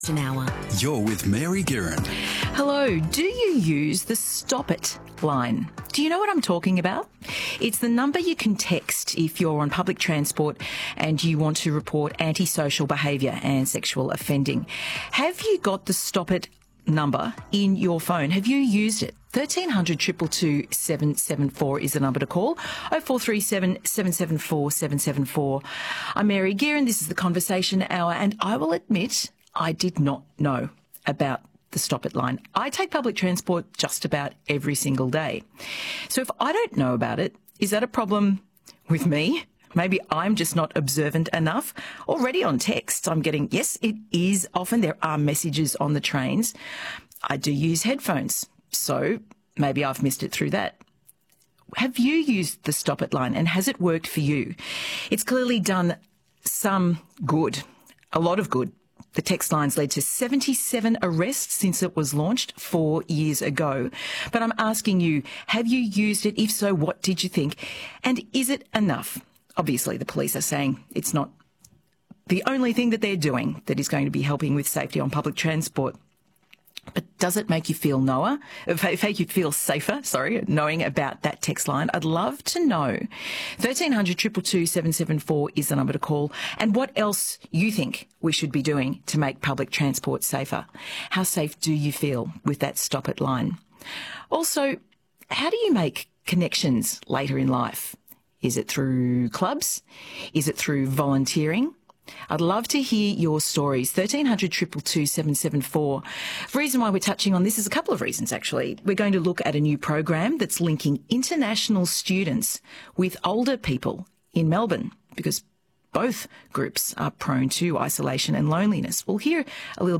an hour. You're with Mary Guerin. Hello, do you use the Stop It line? Do you know what I'm talking about? It's the number you can text if you're on public transport and you want to report antisocial behaviour and sexual offending. Have you got the Stop It number in your phone? Have you used it? 1300 222 774 is the number to call. 0437 774 774. I'm Mary Guerin. This is the Conversation Hour, and I will admit I did not know about the Stop It line. I take public transport just about every single day. So if I don't know about it, is that a problem with me? Maybe I'm just not observant enough. Already on texts, I'm getting, yes, it is often. There are messages on the trains. I do use headphones, so maybe I've missed it through that. Have you used the Stop It line, and has it worked for you? It's clearly done some good, a lot of good. The text lines led to 77 arrests since it was launched 4 years ago. But I'm asking you, have you used it? If so, what did you think? And is it enough? Obviously, the police are saying it's not the only thing that they're doing that is going to be helping with safety on public transport. But does it make you feel safer, knowing about that text line? I'd love to know. 1300 222 774 is the number to call. And what else you think we should be doing to make public transport safer? How safe do you feel with that Stop It line? Also, how do you make connections later in life? Is it through clubs? Is it through volunteering? I'd love to hear your stories. 1300 222 774. The reason why we're touching on this is a couple of reasons, actually. We're going to look at a new program that's linking international students with older people in Melbourne, because both groups are prone to isolation and loneliness. We'll hear a little bit